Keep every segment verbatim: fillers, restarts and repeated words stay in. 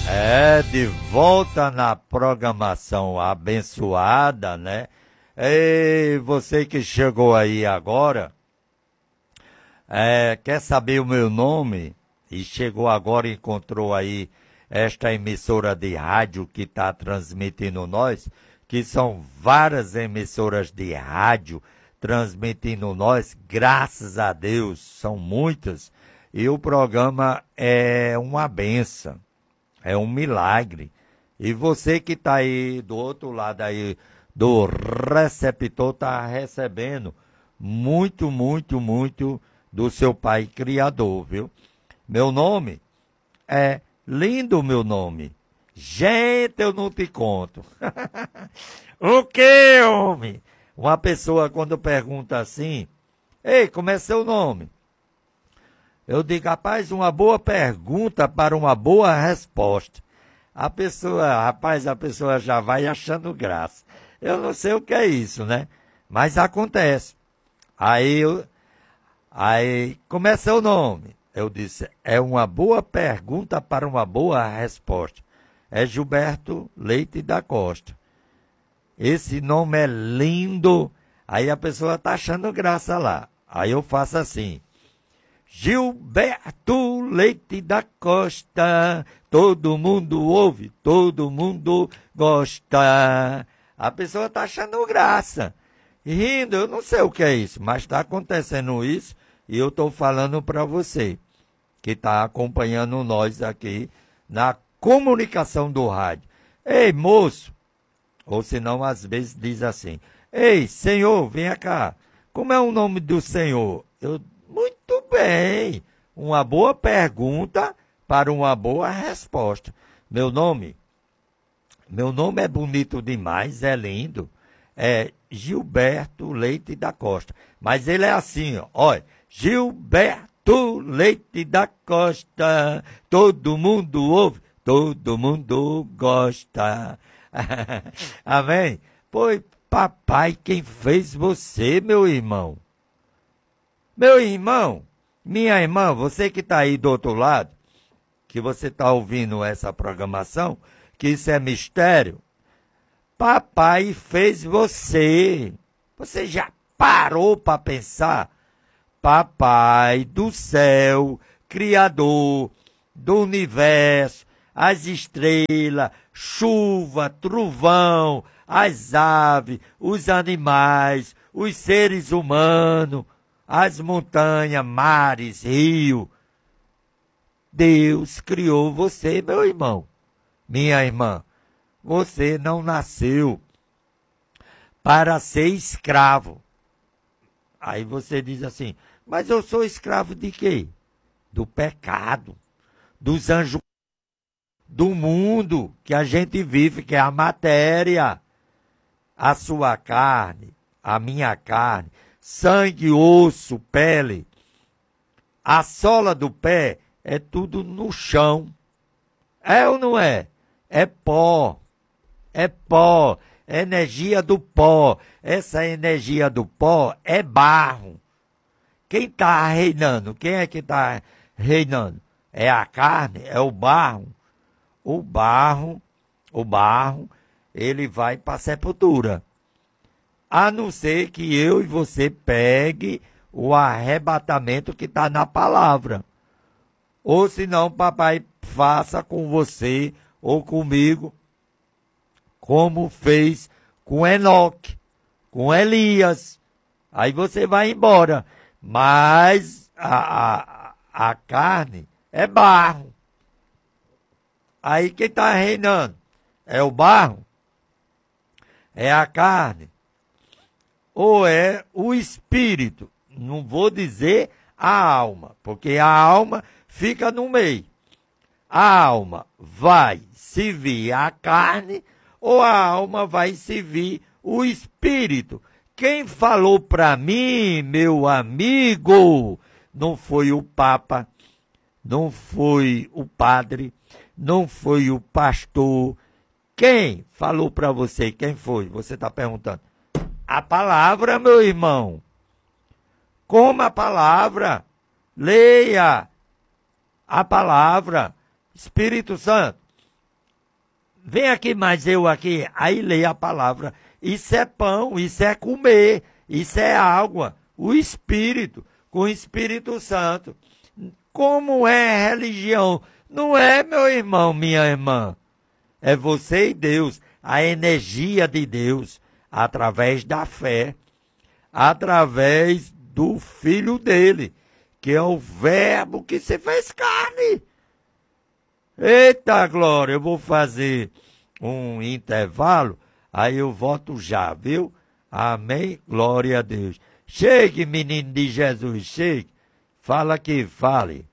É, de volta na programação abençoada, né? E você que chegou aí agora, é, quer saber o meu nome? E chegou agora e encontrou aí esta emissora de rádio que está transmitindo nós, que são várias emissoras de rádio transmitindo nós, graças a Deus, são muitas, e o programa é uma benção. É um milagre. E você que está aí do outro lado aí do receptor está recebendo muito, muito, muito do seu Pai Criador, viu? Meu nome é lindo, meu nome. Gente, eu não te conto. O que, homem? Uma pessoa quando pergunta assim, ei, como é seu nome? Eu digo, rapaz, uma boa pergunta para uma boa resposta. A pessoa, rapaz, a pessoa já vai achando graça. Eu não sei o que é isso, né? Mas acontece. Aí, eu, aí, como é seu nome? Eu disse, é uma boa pergunta para uma boa resposta. É Gilberto Leite da Costa. Esse nome é lindo. Aí a pessoa está achando graça lá. Aí eu faço assim. Gilberto Leite da Costa, todo mundo ouve, todo mundo gosta. A pessoa está achando graça, rindo, eu não sei o que é isso, mas está acontecendo isso e eu estou falando para você, que está acompanhando nós aqui na comunicação do rádio. Ei, moço, ou senão às vezes diz assim, ei, senhor, venha cá, como é o nome do senhor? Eu Muito bem, uma boa pergunta para uma boa resposta. Meu nome, meu nome é bonito demais, é lindo, é Gilberto Leite da Costa. Mas ele é assim, ó, olha, Gilberto Leite da Costa, todo mundo ouve, todo mundo gosta. Amém? Foi papai quem fez você, meu irmão. Meu irmão, minha irmã, você que está aí do outro lado, que você está ouvindo essa programação, que isso é mistério, papai fez você. Você já parou para pensar? Papai do céu, Criador do universo, as estrelas, chuva, trovão, as aves, os animais, os seres humanos, as montanhas, mares, rio. Deus criou você, meu irmão, minha irmã. Você não nasceu para ser escravo. Aí você diz assim, mas eu sou escravo de quê? Do pecado, dos anjos, do mundo que a gente vive, que é a matéria. A sua carne, a minha carne, sangue, osso, pele, a sola do pé é tudo no chão. É ou não é? É pó, é pó, é energia do pó. Essa energia do pó é barro. Quem está reinando? Quem é que está reinando? É a carne? É o barro? O barro, o barro, ele vai para a sepultura. A não ser que eu e você pegue o arrebatamento que está na palavra. Ou senão, papai faça com você ou comigo, como fez com Enoque, com Elias. Aí você vai embora. Mas a, a, a carne é barro. Aí quem está reinando? É o barro? É a carne? Ou é o espírito? Não vou dizer a alma, porque a alma fica no meio. A alma vai servir a carne ou a alma vai servir o espírito? Quem falou para mim, meu amigo, não foi o Papa, não foi o padre, não foi o pastor. Quem falou para você? Quem foi? Você está perguntando. A palavra, meu irmão. Como a palavra? Leia a palavra. Espírito Santo, vem aqui mais eu aqui. Aí lê a palavra. Isso é pão, isso é comer, isso é água. O Espírito, com o Espírito Santo. Como é religião? Não é, meu irmão, minha irmã. É você e Deus. A energia de Deus, através da fé, através do Filho dele, que é o Verbo que se fez carne. Eita glória, eu vou fazer um intervalo, aí eu volto já, viu? Amém? Glória a Deus. Chegue, menino de Jesus, chegue. Fala que fale.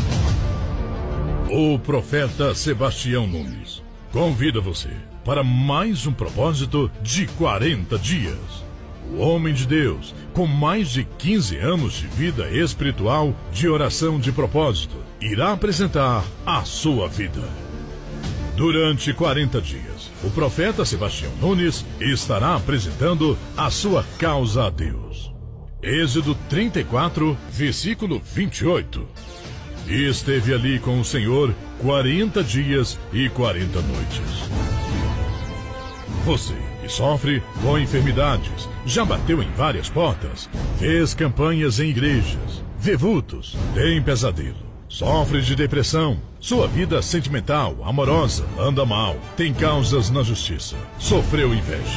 O profeta Sebastião Nunes convida você para mais um propósito de quarenta dias. O homem de Deus, com mais de quinze anos de vida espiritual, de oração de propósito, irá apresentar a sua vida. Durante quarenta dias, o profeta Sebastião Nunes estará apresentando a sua causa a Deus. Êxodo trinta e quatro, versículo vinte e oito. E esteve ali com o Senhor quarenta dias e quarenta noites. Você que sofre com enfermidades, já bateu em várias portas, fez campanhas em igrejas, vê vultos, tem pesadelo, sofre de depressão, sua vida sentimental, amorosa, anda mal, tem causas na justiça, sofreu inveja.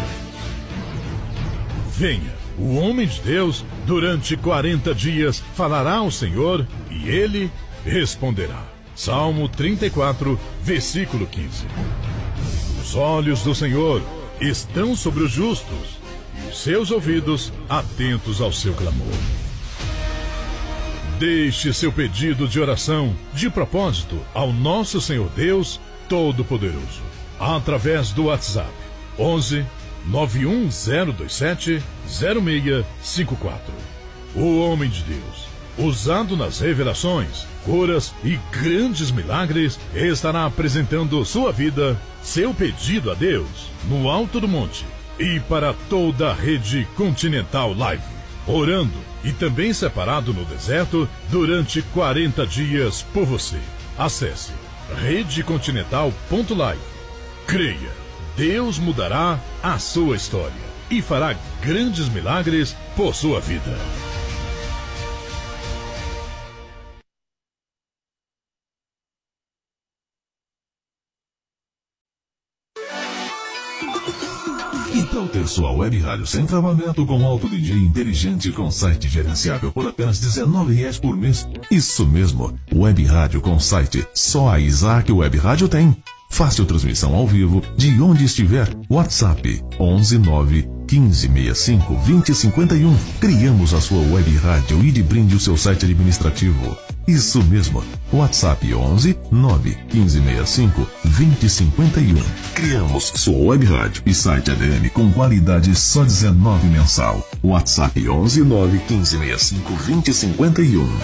Venha, o homem de Deus, durante quarenta dias, falará ao Senhor e ele responderá. Salmo trinta e quatro, versículo quinze. Os olhos do Senhor estão sobre os justos e os seus ouvidos atentos ao seu clamor. Deixe seu pedido de oração, de propósito, ao nosso Senhor Deus Todo-Poderoso, através do WhatsApp onze, nove um zero dois sete, zero seis cinco quatro. O homem de Deus, usado nas revelações, curas e grandes milagres, estará apresentando sua vida, seu pedido a Deus, no alto do monte e para toda a rede Continental Live, orando e também separado no deserto durante quarenta dias por você. Acesse rede continental ponto live. Creia, Deus mudará a sua história e fará grandes milagres por sua vida. Então ter sua web rádio sem travamento com alto D J inteligente com site gerenciável por apenas dezenove reais por mês. Isso mesmo, web rádio com site só a Isaac Web Rádio tem. Fácil transmissão ao vivo de onde estiver. WhatsApp onze nove quinze sessenta e cinco vinte cinquenta e um. Criamos a sua web rádio e de brinde o seu site administrativo. Isso mesmo, WhatsApp onze nove quinze sessenta e cinco vinte cinquenta e um. Criamos sua web rádio e site A D M com qualidade só dezenove mensal. WhatsApp onze nove quinze sessenta e cinco vinte cinquenta e um.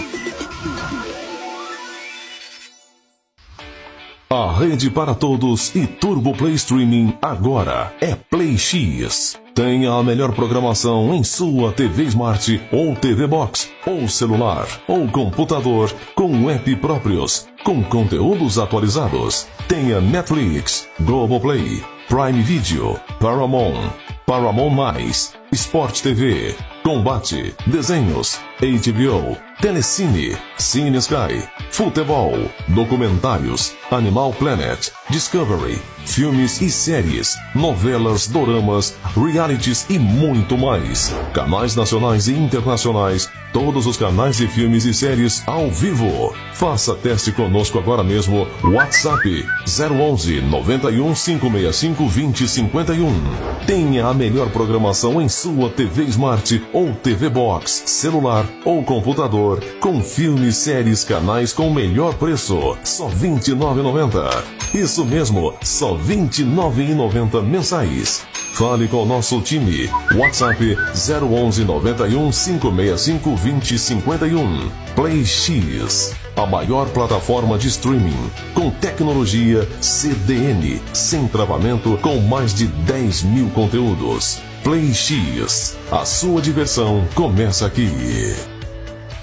A rede para todos e Turbo Play Streaming agora é Play X. Tenha a melhor programação em sua T V Smart ou T V Box, ou celular, ou computador, com app próprios, com conteúdos atualizados. Tenha Netflix, Globoplay, Prime Video, Paramount, Paramount Mais, Sport T V, Combate, Desenhos, H B O, Telecine, Cine Sky, Futebol, Documentários, Animal Planet, Discovery, filmes e séries, novelas, doramas, realities e muito mais. Canais nacionais e internacionais, todos os canais de filmes e séries ao vivo. Faça teste conosco agora mesmo. WhatsApp zero onze noventa e um cinco sessenta e cinco vinte cinquenta e um. Tenha a melhor programação em sua T V Smart ou T V Box, celular ou computador, com filmes, séries, canais com melhor preço. Só vinte e nove reais e noventa centavos. Isso mesmo, só vinte e nove reais e noventa centavos mensais. Fale com o nosso time. WhatsApp zero onze noventa e um cinco sessenta e cinco vinte cinquenta e um. Play X, a maior plataforma de streaming com tecnologia C D N, sem travamento, com mais de dez mil conteúdos. Play X, a sua diversão começa aqui.